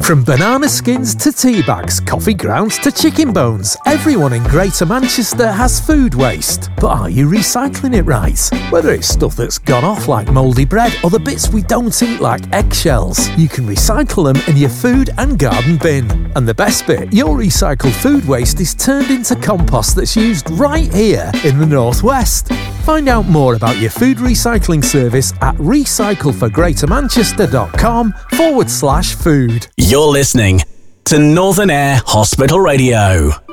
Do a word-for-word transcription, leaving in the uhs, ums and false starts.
From banana skins to tea bags, coffee grounds to chicken bones, everyone in Greater Manchester has food waste. But are you recycling it right? Whether it's stuff that's gone off like mouldy bread or the bits we don't eat like eggshells, you can recycle them in your food and garden bin. And the best bit, your recycled food waste is turned into compost that's used right here in the Northwest. Find out more about your food recycling service at recycleforgreatermanchester.com forward slash food. You're listening to Northern Air Hospital Radio.